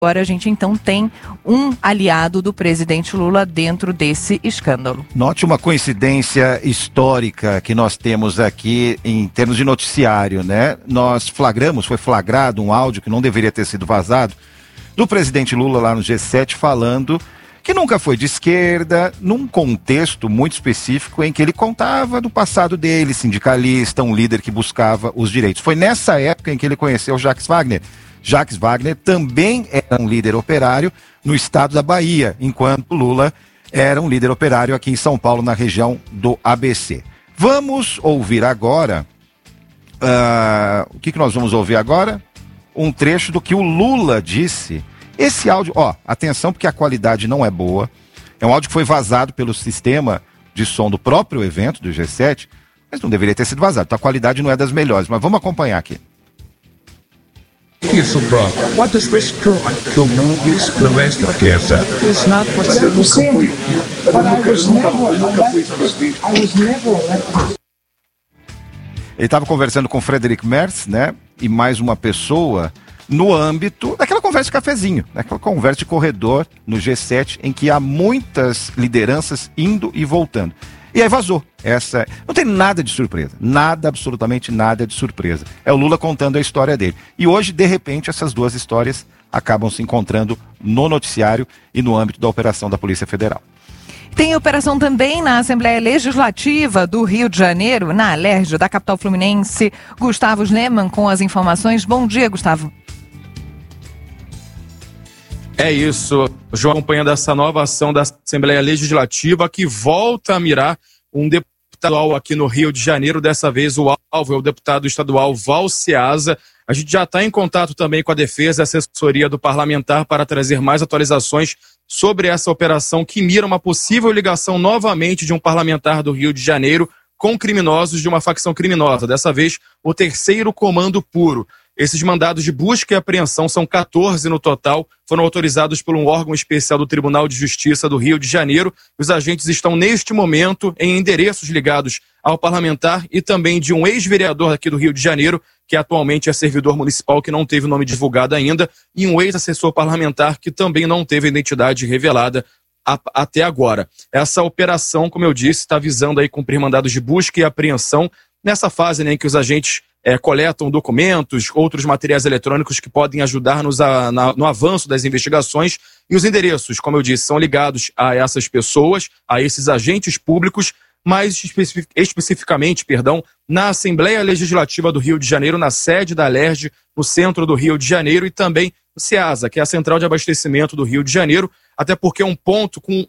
Agora a gente então tem um aliado do presidente Lula dentro desse escândalo. Note uma coincidência histórica que nós temos aqui em termos de noticiário, né? Foi flagrado um áudio que não deveria ter sido vazado, do presidente Lula lá no G7 falando que nunca foi de esquerda, num contexto muito específico em que ele contava do passado dele, sindicalista, um líder que buscava os direitos. Foi nessa época em que ele conheceu Jacques Wagner. Jacques Wagner também era um líder operário no estado da Bahia, enquanto Lula era um líder operário aqui em São Paulo, na região do ABC. Vamos ouvir agora, o que nós vamos ouvir agora? Um trecho do que o Lula disse. Esse áudio, atenção porque a qualidade não é boa, é um áudio que foi vazado pelo sistema de som do próprio evento, do G7, mas não deveria ter sido vazado, então a qualidade não é das melhores, mas vamos acompanhar aqui. Isso próprio. What does this current communist influence the case? It's not what's the same. But I was never elected. Ele estava conversando com Friedrich Merz, né? E mais uma pessoa no âmbito daquela conversa de cafezinho, daquela conversa de corredor no G7, em que há muitas lideranças indo e voltando. E aí vazou. Não tem nada de surpresa. Nada, absolutamente nada de surpresa. É o Lula contando a história dele. E hoje, de repente, essas duas histórias acabam se encontrando no noticiário e no âmbito da operação da Polícia Federal. Tem operação também na Assembleia Legislativa do Rio de Janeiro, na Alerj, da capital fluminense. Gustavo Schneemann com as informações. Bom dia, Gustavo. É isso, João, acompanhando essa nova ação da Assembleia Legislativa que volta a mirar um deputado aqui no Rio de Janeiro. Dessa vez o alvo é o deputado estadual Val Ceasa. A gente já está em contato também com a defesa e assessoria do parlamentar para trazer mais atualizações sobre essa operação que mira uma possível ligação novamente de um parlamentar do Rio de Janeiro com criminosos de uma facção criminosa, dessa vez o terceiro comando puro. Esses mandados de busca e apreensão, são 14 no total, foram autorizados por um órgão especial do Tribunal de Justiça do Rio de Janeiro. Os agentes estão, neste momento, em endereços ligados ao parlamentar e também de um ex-vereador aqui do Rio de Janeiro, que atualmente é servidor municipal, que não teve o nome divulgado ainda, e um ex-assessor parlamentar, que também não teve a identidade revelada até agora. Essa operação, como eu disse, está visando aí cumprir mandados de busca e apreensão nessa fase, né, em que os agentes coletam documentos, outros materiais eletrônicos que podem ajudar-nos no avanço das investigações, e os endereços, como eu disse, são ligados a essas pessoas, a esses agentes públicos, mais especificamente, na Assembleia Legislativa do Rio de Janeiro, na sede da Alerj, no centro do Rio de Janeiro, e também no CEASA, que é a Central de Abastecimento do Rio de Janeiro, até porque é um ponto com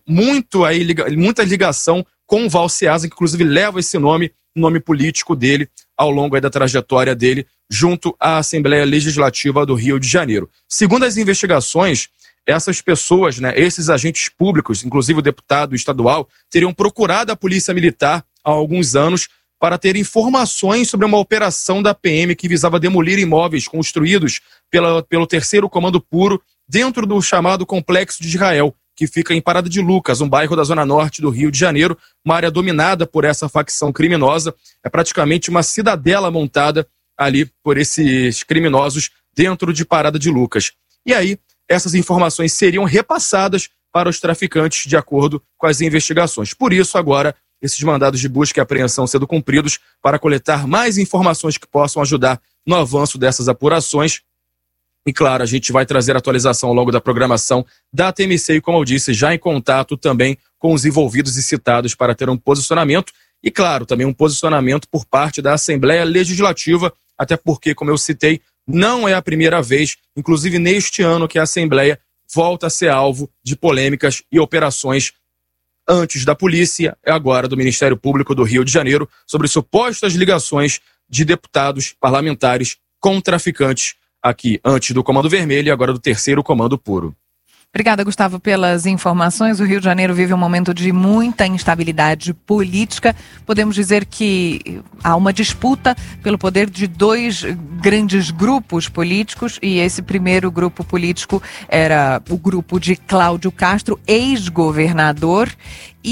muita ligação com o Val Ceasa, que inclusive leva esse nome político dele ao longo da trajetória dele junto à Assembleia Legislativa do Rio de Janeiro. Segundo as investigações, essas pessoas, né, esses agentes públicos, inclusive o deputado estadual, teriam procurado a Polícia Militar há alguns anos para ter informações sobre uma operação da PM que visava demolir imóveis construídos pelo terceiro comando puro dentro do chamado Complexo de Israel, que fica em Parada de Lucas, um bairro da zona norte do Rio de Janeiro, uma área dominada por essa facção criminosa. É praticamente uma cidadela montada ali por esses criminosos dentro de Parada de Lucas. E aí, essas informações seriam repassadas para os traficantes de acordo com as investigações. Por isso, agora, esses mandados de busca e apreensão sendo cumpridos para coletar mais informações que possam ajudar no avanço dessas apurações. E claro, a gente vai trazer atualização ao longo da programação da TMC e, como eu disse, já em contato também com os envolvidos e citados para ter um posicionamento e, claro, também um posicionamento por parte da Assembleia Legislativa, até porque, como eu citei, não é a primeira vez, inclusive neste ano, que a Assembleia volta a ser alvo de polêmicas e operações antes da polícia e agora do Ministério Público do Rio de Janeiro sobre supostas ligações de deputados parlamentares com traficantes aqui antes do Comando Vermelho e agora do terceiro Comando Puro. Obrigada, Gustavo, pelas informações. O Rio de Janeiro vive um momento de muita instabilidade política. Podemos dizer que há uma disputa pelo poder de dois grandes grupos políticos, e esse primeiro grupo político era o grupo de Cláudio Castro, ex-governador, e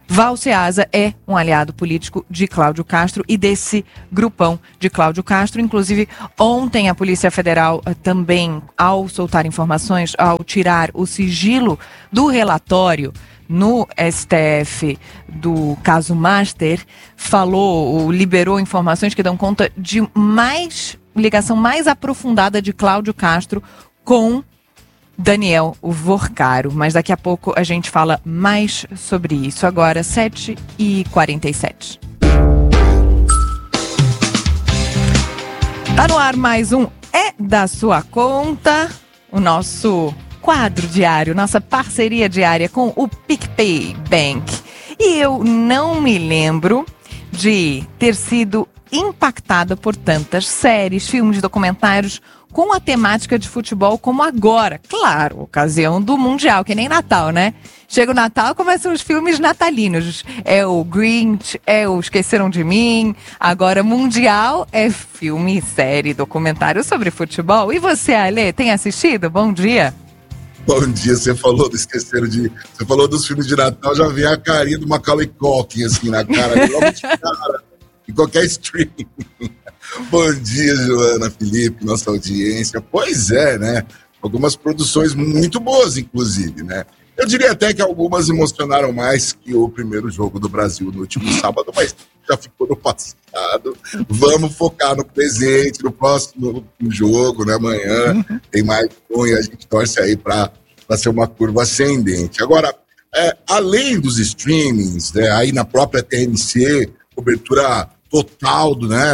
Valceasa é um aliado político de Cláudio Castro e desse grupão de Cláudio Castro. Inclusive, ontem a Polícia Federal também, ao soltar informações, ao tirar o sigilo do relatório no STF do caso Master, liberou informações que dão conta de ligação mais aprofundada de Cláudio Castro com Daniel Vorcaro. Mas daqui a pouco a gente fala mais sobre isso. Agora, 7h47. Tá no ar mais um É da Sua Conta, o nosso quadro diário, nossa parceria diária com o PicPay Bank. E eu não me lembro de ter sido impactada por tantas séries, filmes, documentários com a temática de futebol como agora. Claro, ocasião do Mundial, que nem Natal, né? Chega o Natal, começam os filmes natalinos. É o Grinch, é o Esqueceram de Mim. Agora, Mundial é filme, série, documentário sobre futebol. E você, Ale, tem assistido? Bom dia. Bom dia, você falou você falou dos filmes de Natal, já vem a carinha do Macaulay Culkin, assim, na cara, logo de cara, em qualquer streaming. Bom dia, Joana, Felipe, nossa audiência. Pois é, né? Algumas produções muito boas, inclusive, né? Eu diria até que algumas emocionaram mais que o primeiro jogo do Brasil no último sábado, mas já ficou no passado. Vamos focar no presente, no próximo jogo, né? Amanhã tem mais um e a gente torce aí para ser uma curva ascendente. Agora, além dos streamings, né, aí na própria TNC, cobertura total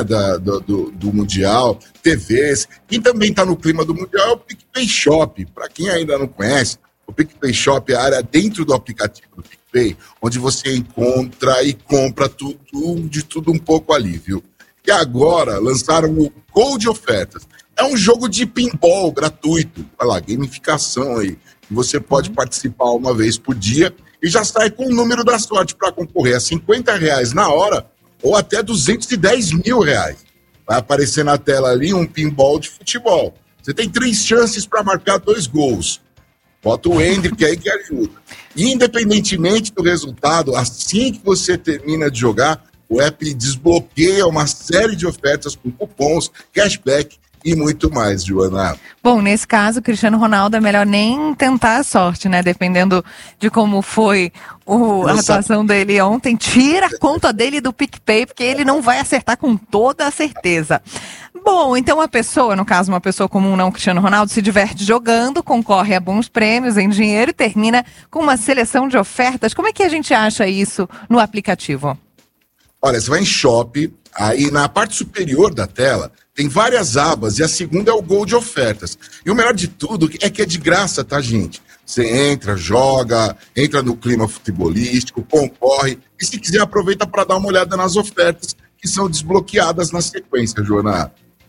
do Mundial, TVs, quem também está no clima do Mundial é o PicPay Shop. Para quem ainda não conhece, o PicPay Shop é a área dentro do aplicativo do PicPay, onde você encontra e compra de tudo um pouco ali, viu? E agora lançaram o Gol de Ofertas. É um jogo de pinball gratuito, olha lá, gamificação aí. Você pode participar uma vez por dia e já sai com o número da sorte para concorrer a R$50 na hora ou até R$210 mil. Vai aparecer na tela ali um pinball de futebol. Você tem 3 chances para marcar 2 gols. Bota o Hendrick aí que ajuda. E independentemente do resultado, assim que você termina de jogar, o app desbloqueia uma série de ofertas com cupons, cashback e muito mais, Joana. Bom, nesse caso, o Cristiano Ronaldo é melhor nem tentar a sorte, né? Dependendo de como foi a atuação dele ontem. Tira a conta dele do PicPay, porque ele não vai acertar com toda a certeza. Bom, então a pessoa, no caso uma pessoa comum, não Cristiano Ronaldo, se diverte jogando, concorre a bons prêmios em dinheiro e termina com uma seleção de ofertas. Como é que a gente acha isso no aplicativo? Olha, você vai em Shop, aí na parte superior da tela tem várias abas e a segunda é o Gol de Ofertas. E o melhor de tudo é que é de graça, tá, gente? Você entra, joga, entra no clima futebolístico, concorre e se quiser aproveita para dar uma olhada nas ofertas que são desbloqueadas na sequência, Joana.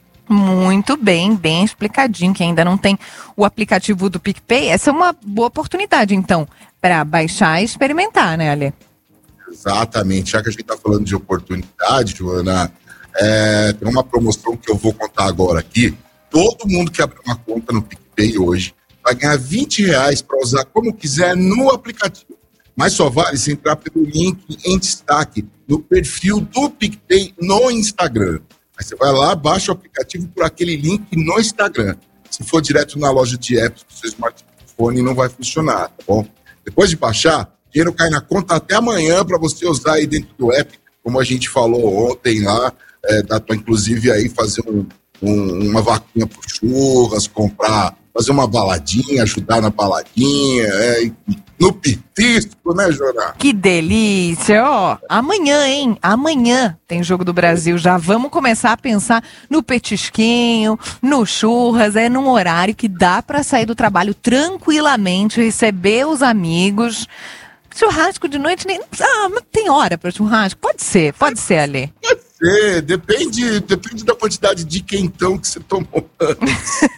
Muito bem, bem explicadinho. Quem ainda não tem o aplicativo do PicPay, essa é uma boa oportunidade, então, para baixar e experimentar, né, Ale? Exatamente. Já que a gente está falando de oportunidade, Joana, tem uma promoção que eu vou contar agora aqui. Todo mundo que abrir uma conta no PicPay hoje vai ganhar R$20 para usar como quiser no aplicativo. Mas só vale se entrar pelo link em destaque no perfil do PicPay no Instagram. Aí você vai lá, baixa o aplicativo por aquele link no Instagram. Se for direto na loja de apps do seu smartphone, não vai funcionar, tá bom? Depois de baixar, dinheiro cai na conta até amanhã para você usar aí dentro do app, como a gente falou ontem lá, dá para inclusive aí fazer uma vaquinha por churras, fazer uma baladinha, ajudar na baladinha, no pitisco, né, Jorá? Que delícia! Ó, amanhã, hein? Amanhã tem Jogo do Brasil. Já vamos começar a pensar no petisquinho, no churras, num horário que dá para sair do trabalho tranquilamente, receber os amigos. Churrasco de noite, mas tem hora para churrasco? Pode ser, Ale. Pode ser, depende da quantidade de quentão que você tomou antes.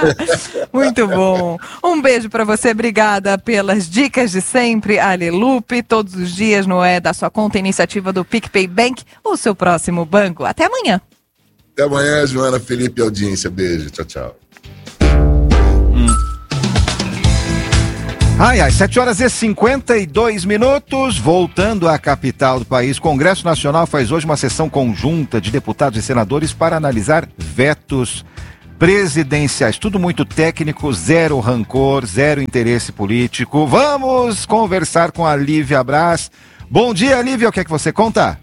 Muito bom. Um beijo para você, obrigada pelas dicas de sempre, Ale Lupe, todos os dias no da Sua Conta, iniciativa do PicPay Bank, o seu próximo banco. Até amanhã. Até amanhã, Joana, Felipe e audiência. Beijo, tchau, tchau. 7 horas e 52 minutos, voltando à capital do país. Congresso Nacional faz hoje uma sessão conjunta de deputados e senadores para analisar vetos presidenciais. Tudo muito técnico, zero rancor, zero interesse político. Vamos conversar com a Lívia Braz. Bom dia, Lívia, o que é que você conta?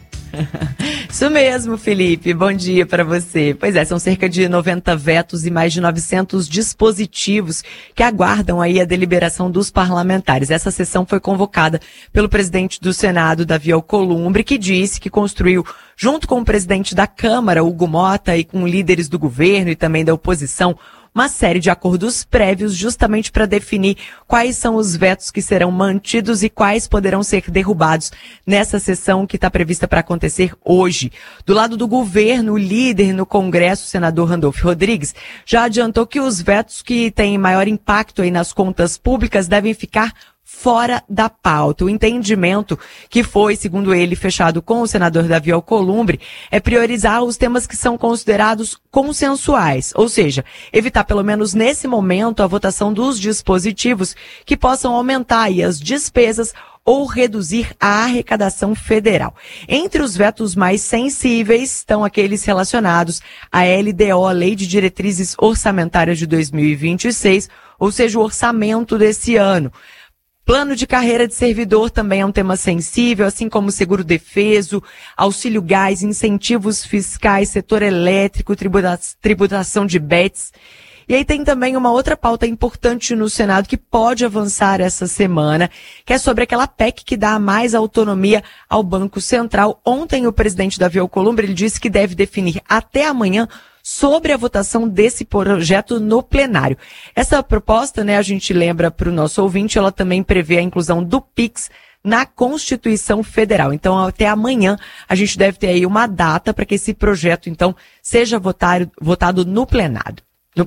Isso mesmo, Felipe. Bom dia para você. Pois é, são cerca de 90 vetos e mais de 900 dispositivos que aguardam aí a deliberação dos parlamentares. Essa sessão foi convocada pelo presidente do Senado, Davi Alcolumbre, que disse que construiu, junto com o presidente da Câmara, Hugo Mota, e com líderes do governo e também da oposição, uma série de acordos prévios justamente para definir quais são os vetos que serão mantidos e quais poderão ser derrubados nessa sessão que está prevista para acontecer hoje. Do lado do governo, o líder no Congresso, o senador Randolph Rodrigues, já adiantou que os vetos que têm maior impacto aí nas contas públicas devem ficar fora da pauta. O entendimento que foi, segundo ele, fechado com o senador Davi Alcolumbre é priorizar os temas que são considerados consensuais, ou seja, evitar pelo menos nesse momento a votação dos dispositivos que possam aumentar aí as despesas ou reduzir a arrecadação federal. Entre os vetos mais sensíveis estão aqueles relacionados à LDO, a Lei de Diretrizes Orçamentárias de 2026, ou seja, o orçamento desse ano. Plano de carreira de servidor também é um tema sensível, assim como seguro-defeso, auxílio gás, incentivos fiscais, setor elétrico, tributação de bets. E aí tem também uma outra pauta importante no Senado que pode avançar essa semana, que é sobre aquela PEC que dá mais autonomia ao Banco Central. Ontem o presidente Davi Alcolumbre ele disse que deve definir até amanhã sobre a votação desse projeto no plenário. Essa proposta, a gente lembra para o nosso ouvinte, ela também prevê a inclusão do PIX na Constituição Federal. Então, até amanhã, a gente deve ter aí uma data para que esse projeto, então, seja votado no plenário.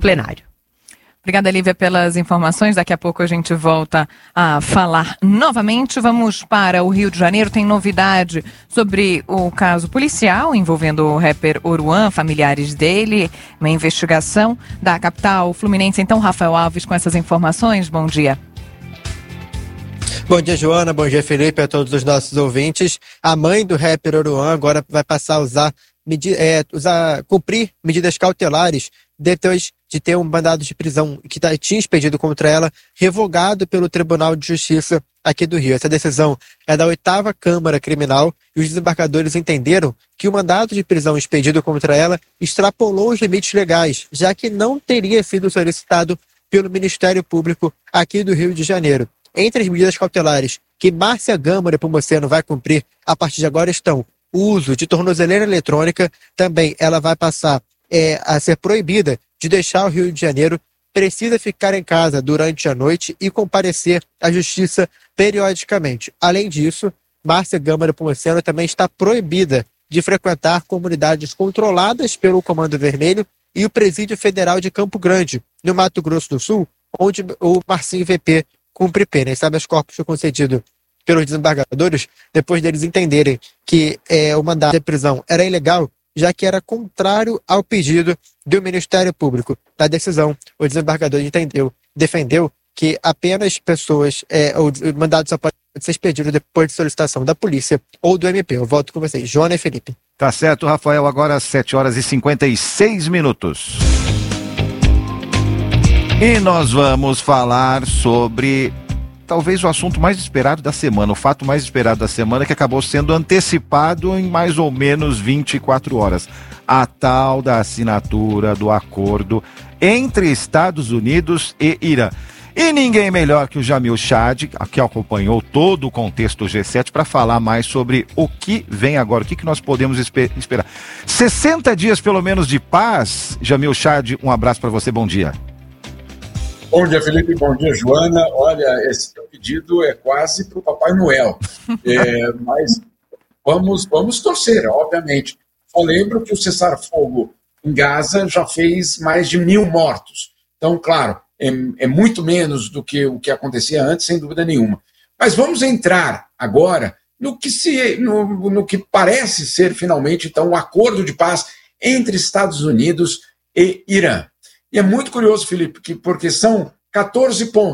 Obrigada, Lívia, pelas informações. Daqui a pouco a gente volta a falar novamente. Vamos para o Rio de Janeiro. Tem novidade sobre o caso policial envolvendo o rapper Oruan, familiares dele, uma investigação da capital fluminense. Então, Rafael Alves, com essas informações, bom dia. Bom dia, Joana. Bom dia, Felipe, a todos os nossos ouvintes. A mãe do rapper Oruan agora vai passar a cumprir medidas cautelares depois de ter um mandado de prisão que tinha expedido contra ela, revogado pelo Tribunal de Justiça aqui do Rio. Essa decisão é da 8ª Câmara Criminal e os desembargadores entenderam que o mandado de prisão expedido contra ela extrapolou os limites legais, já que não teria sido solicitado pelo Ministério Público aqui do Rio de Janeiro. Entre as medidas cautelares que Márcia Gama Nepomuceno vai cumprir a partir de agora estão o uso de tornozeleira eletrônica, também ela vai passar a ser proibida de deixar o Rio de Janeiro, precisa ficar em casa durante a noite e comparecer à justiça periodicamente. Além disso, Márcia Gama Nepomuceno também está proibida de frequentar comunidades controladas pelo Comando Vermelho e o Presídio Federal de Campo Grande, no Mato Grosso do Sul, onde o Marcinho VP cumpre pena. Esse habeas corpus foi concedido pelos desembargadores depois deles entenderem que o mandado de prisão era ilegal, já que era contrário ao pedido do Ministério Público. Na decisão, o desembargador defendeu que apenas pessoas, o mandado só pode ser expedido depois de solicitação da polícia ou do MP. Eu volto com vocês, Joana e Felipe. Tá certo, Rafael, agora às 7 horas e 56 minutos. E nós vamos falar sobre talvez o assunto mais esperado da semana, o fato mais esperado da semana que acabou sendo antecipado em mais ou menos 24 horas. A tal da assinatura do acordo entre Estados Unidos e Irã. E ninguém melhor que o Jamil Chad, que acompanhou todo o contexto do G7, para falar mais sobre o que vem agora, o que nós podemos esperar. 60 dias pelo menos de paz. Jamil Chad, um abraço para você, bom dia. Bom dia, Felipe. Bom dia, Joana. Olha, esse teu pedido é quase para o Papai Noel. Mas vamos torcer, obviamente. Só lembro que o cessar-fogo em Gaza já fez mais de 1.000 mortos. Então, claro, é muito menos do que o que acontecia antes, sem dúvida nenhuma. Mas vamos entrar agora no que parece ser, finalmente, então, um acordo de paz entre Estados Unidos e Irã. E é muito curioso, Felipe, porque são 14 pontos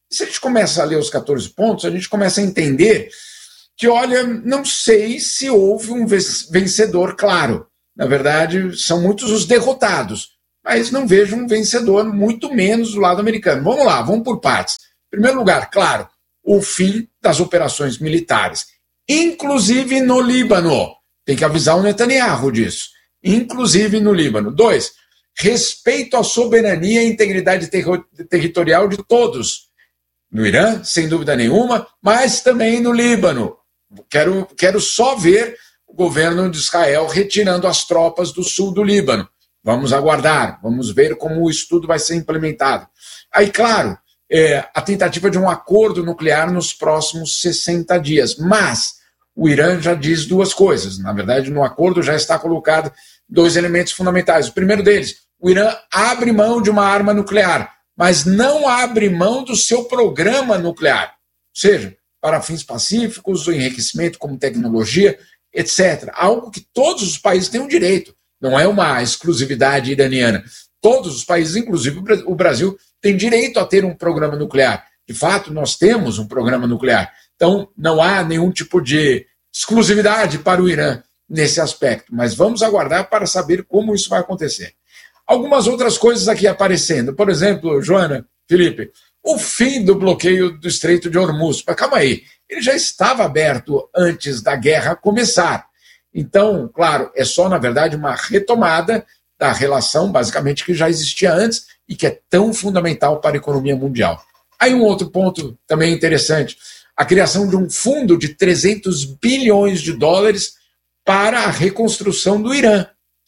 E se a gente começa a ler os 14 pontos, a gente começa a entender que, olha, não sei se houve um vencedor claro. Na verdade, são muitos os derrotados, mas não vejo um vencedor, muito menos do lado americano. Vamos lá, vamos por partes. Em primeiro lugar, claro, o fim das operações militares, inclusive no Líbano. Tem que avisar o Netanyahu disso. Inclusive no Líbano. 2, respeito à soberania e integridade territorial de todos. No Irã, sem dúvida nenhuma, mas também no Líbano. Quero só ver o governo de Israel retirando as tropas do sul do Líbano. Vamos aguardar, vamos ver como o estudo vai ser implementado. Aí, claro, a tentativa de um acordo nuclear nos próximos 60 dias. Mas o Irã já diz duas coisas. Na verdade, no acordo já está colocado 2 elementos fundamentais. O primeiro deles, o Irã abre mão de uma arma nuclear, mas não abre mão do seu programa nuclear. Ou seja, para fins pacíficos, o enriquecimento como tecnologia, etc. Algo que todos os países têm o direito. Não é uma exclusividade iraniana. Todos os países, inclusive o Brasil, têm direito a ter um programa nuclear. De fato, nós temos um programa nuclear. Então, não há nenhum tipo de exclusividade para o Irã nesse aspecto. Mas vamos aguardar para saber como isso vai acontecer. Algumas outras coisas aqui aparecendo. Por exemplo, Joana, Felipe, o fim do bloqueio do Estreito de Hormuz. Mas calma aí, ele já estava aberto antes da guerra começar. Então, claro, é só, na verdade, uma retomada da relação, basicamente, que já existia antes e que é tão fundamental para a economia mundial. Aí um outro ponto também interessante, a criação de um fundo de 300 bilhões de dólares para a reconstrução do Irã.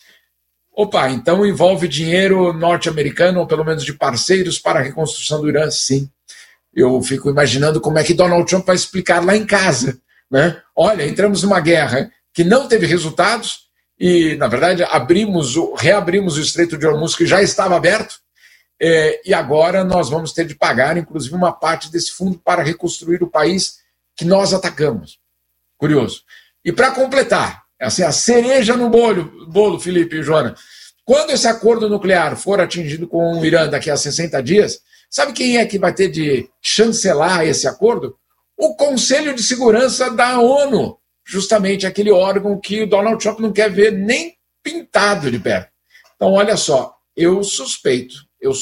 Opa, então envolve dinheiro norte-americano, ou pelo menos de parceiros para a reconstrução do Irã? Sim. Eu fico imaginando como é que Donald Trump vai explicar lá em casa, né? Olha, entramos numa guerra que não teve resultados e, na verdade, reabrimos o Estreito de Hormuz, que já estava aberto, e agora nós vamos ter de pagar, inclusive, uma parte desse fundo para reconstruir o país que nós atacamos. Curioso. E para completar, assim, a cereja no bolo, Felipe e Joana, quando esse acordo nuclear for atingido com o Irã daqui a 60 dias, sabe quem é que vai ter de chancelar esse acordo? O Conselho de Segurança da ONU, justamente aquele órgão que o Donald Trump não quer ver nem pintado de perto. Então, olha só, eu suspeito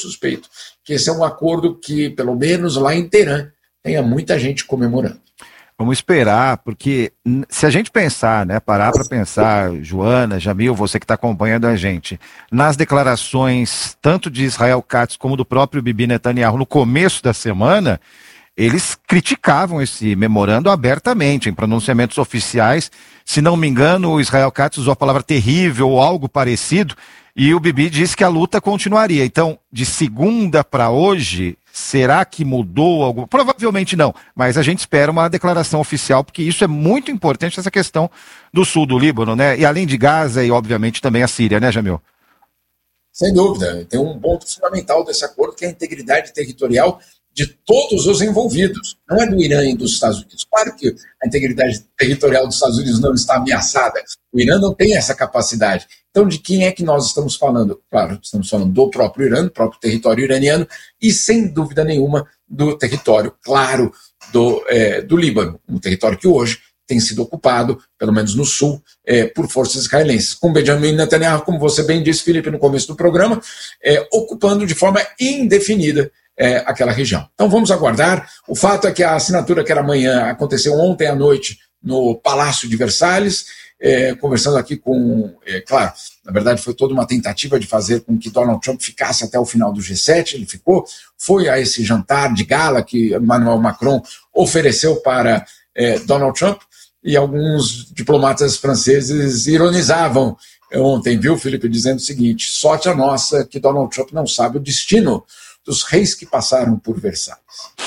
que esse é um acordo que, pelo menos lá em Teherã, tenha muita gente comemorando. Vamos esperar, porque se a gente pensar, né, parar para pensar, Joana, Jamil, você que está acompanhando a gente, nas declarações tanto de Israel Katz como do próprio Bibi Netanyahu no começo da semana, eles criticavam esse memorando abertamente, em pronunciamentos oficiais. Se não me engano, o Israel Katz usou a palavra terrível ou algo parecido, e o Bibi disse que a luta continuaria. Então, de segunda para hoje, será que mudou algo? Provavelmente não, mas a gente espera uma declaração oficial, porque isso é muito importante, essa questão do sul do Líbano, né? E além de Gaza e, obviamente, também a Síria, né, Jamil? Sem dúvida. Tem um ponto fundamental desse acordo, que é a integridade territorial de todos os envolvidos. Não é do Irã e dos Estados Unidos. Claro que a integridade territorial dos Estados Unidos não está ameaçada. O Irã não tem essa capacidade. Então, de quem é que nós estamos falando? Claro, estamos falando do próprio Irã, do próprio território iraniano e, sem dúvida nenhuma, do território, claro, do Líbano, um território que hoje tem sido ocupado, pelo menos no sul, por forças israelenses. Com Benjamin Netanyahu, como você bem disse, Felipe, no começo do programa, ocupando de forma indefinida aquela região. Então vamos aguardar. O fato é que a assinatura, que era amanhã, aconteceu ontem à noite no Palácio de Versalhes, conversando aqui com... claro, na verdade foi toda uma tentativa de fazer com que Donald Trump ficasse até o final do G7, ele ficou, foi a esse jantar de gala que Emmanuel Macron ofereceu para Donald Trump, e alguns diplomatas franceses ironizavam ontem, viu, Felipe, dizendo o seguinte: sorte a nossa que Donald Trump não sabe o destino dos reis que passaram por Versalhes.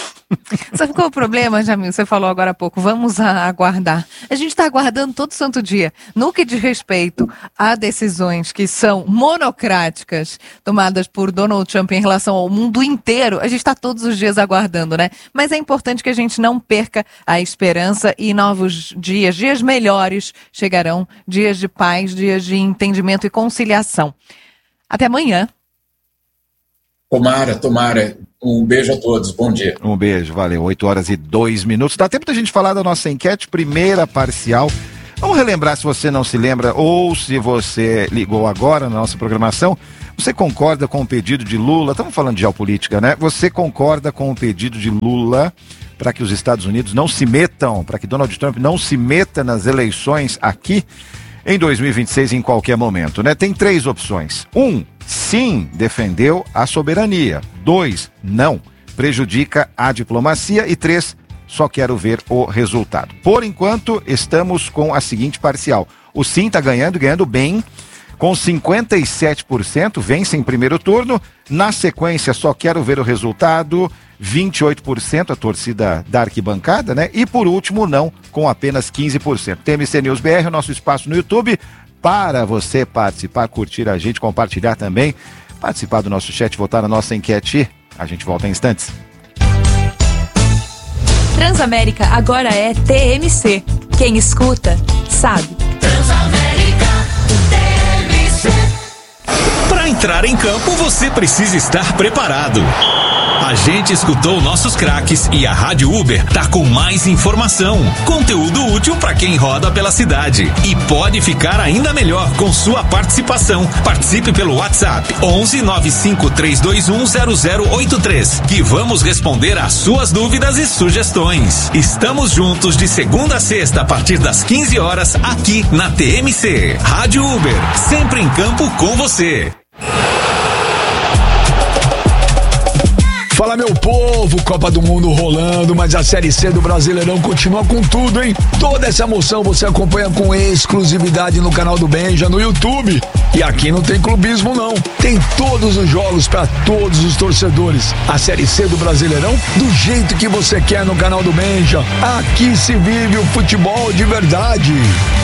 Sabe qual é o problema, Jamil? Você falou agora há pouco, vamos aguardar. A gente está aguardando todo santo dia. No que diz respeito a decisões que são monocráticas, tomadas por Donald Trump em relação ao mundo inteiro, a gente está todos os dias aguardando, né? Mas é importante que a gente não perca a esperança, e novos dias melhores chegarão, dias de paz, dias de entendimento e conciliação. Até amanhã. Tomara. Um beijo a todos, bom dia. Um beijo, valeu. 8h02. Dá tempo da gente falar da nossa enquete, primeira parcial. Vamos relembrar, se você não se lembra ou se você ligou agora na nossa programação. Você concorda com o pedido de Lula? Estamos falando de geopolítica, né? Você concorda com o pedido de Lula para que os Estados Unidos não se metam, para que Donald Trump não se meta nas eleições aqui em 2026 em qualquer momento, né? Tem 3 opções. 1, sim, defendeu a soberania. 2, não, prejudica a diplomacia. E 3, só quero ver o resultado. Por enquanto, estamos com a seguinte parcial. O sim está ganhando bem, com 57%, vence em primeiro turno. Na sequência, só quero ver o resultado, 28%, a torcida da arquibancada, né? E por último, não, com apenas 15%. TMC News BR, o nosso espaço no YouTube, para você participar, curtir a gente, compartilhar também, participar do nosso chat, votar na nossa enquete. A gente volta em instantes. Transamérica agora é TMC. Quem escuta, sabe. Transamérica TMC. Para entrar em campo, você precisa estar preparado. A gente escutou nossos craques e a Rádio Uber tá com mais informação, conteúdo útil para quem roda pela cidade. E pode ficar ainda melhor com sua participação. Participe pelo WhatsApp 11 95 321 0083, que vamos responder às suas dúvidas e sugestões. Estamos juntos de segunda a sexta a partir das 15 horas aqui na TMC. Rádio Uber, sempre em campo com você. Fala, meu povo, Copa do Mundo rolando, mas a Série C do Brasileirão continua com tudo, hein? Toda essa emoção você acompanha com exclusividade no canal do Benja, no YouTube. E aqui não tem clubismo, não. Tem todos os jogos para todos os torcedores. A Série C do Brasileirão do jeito que você quer no canal do Benja. Aqui se vive o futebol de verdade.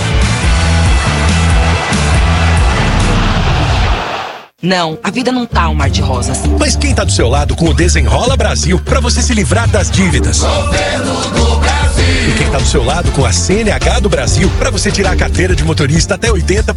Não, a vida não tá um mar de rosas. Mas quem tá do seu lado com o Desenrola Brasil pra você se livrar das dívidas? Governo do Brasil. E quem tá do seu lado com a CNH do Brasil pra você tirar a carteira de motorista até 80%